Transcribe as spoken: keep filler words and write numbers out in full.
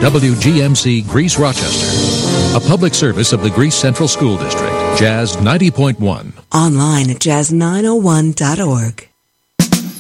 W G M C Greece Rochester, a public service of the Greece Central School District. Jazz ninety point one. Online at jazz nine oh one dot org.